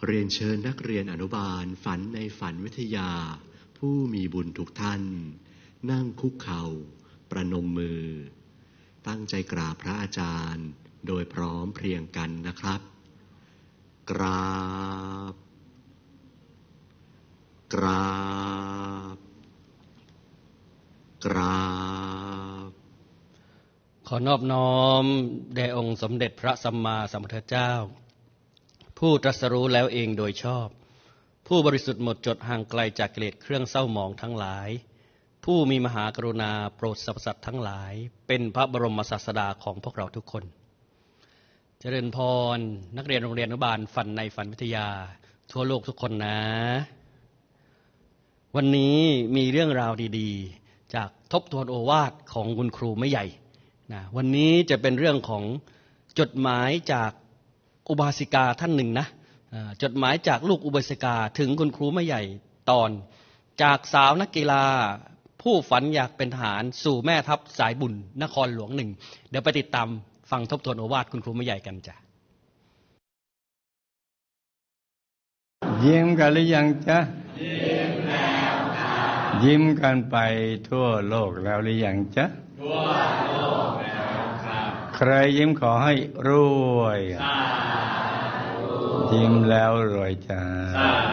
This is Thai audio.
เรียนเชิญนักเรียนอนุบาลฝันในฝันวิทยาผู้มีบุญทุกท่านนั่งคุกเข่าประนมมือตั้งใจกราบพระอาจารย์โดยพร้อมเพรียงกันนะครับกราบกราบกราบขอนอบน้อมแด่องค์สมเด็จพระสัมมาสัมพุทธเจ้าผู้ตรัสรู้แล้วเองโดยชอบผู้บริสุทธิ์หมดจดห่างไกลจากกิเลสเครื่องเศร้าหมองทั้งหลายผู้มีมหากรุณาโปรดสรรพสัตว์ทั้งหลายเป็นพระบรมศาสดาของพวกเราทุกคนเจริญพรนักเรียนโรงเรียนอนุบาลฝันในฝันวิทยาทั่วโลกทุกคนนะวันนี้มีเรื่องราวดีๆจากทบทวนโอวาทของคุณครูไม่ใหญ่นะวันนี้จะเป็นเรื่องของจดหมายจากอุบาสิกาท่านหนึ่งนะจดหมายจากลูกอุบาสิกาถึงคุณครูไม่ใหญ่ตอนจากสาวนักกีฬาผู้ฝันอยากเป็นทหารสู่แม่ทัพสายบุญนครหลวงหนึ่งเดี๋ยวไปติดตามฟังทบทวนโอวาทคุณครูไม่ใหญ่กันจ้ะยิ้มกันหรือยังจ๊ะยิ้มแล้วครับยิ้มกันไปทั่วโลกแล้วหรือยังจ๊ะทั่วโลกแล้วครับใครยิ้มขอให้รวยยิ้มแล้วรวยจ้า